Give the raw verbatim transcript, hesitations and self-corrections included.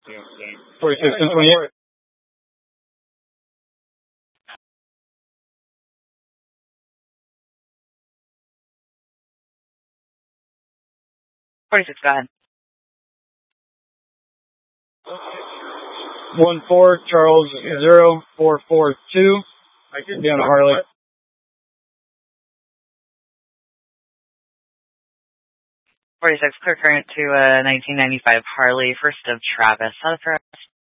forty-six and twenty-eight. forty-six, go ahead. One four Charles zero four four two. I could be on a Harley. forty-six, clear current to a nineteen ninety-five Harley, first of Travis. How to